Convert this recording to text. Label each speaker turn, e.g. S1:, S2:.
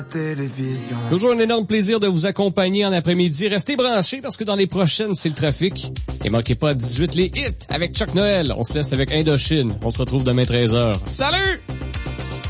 S1: télévision.
S2: Toujours un énorme plaisir de vous accompagner en après-midi. Restez branchés parce que dans les prochaines, c'est le trafic. Et manquez pas à 18 les hits avec Chuck Noël. On se laisse avec Indochine. On se retrouve demain 13h. Salut!